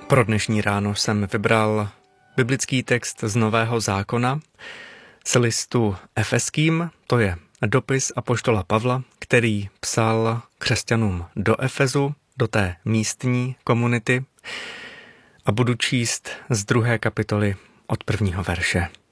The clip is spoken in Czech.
Pro dnešní ráno jsem vybral biblický text z Nového zákona z listu Efeským, to je dopis apoštola Pavla, který psal křesťanům do Efezu, do té místní komunity, a budu číst z 2. kapitoly od 1. verše.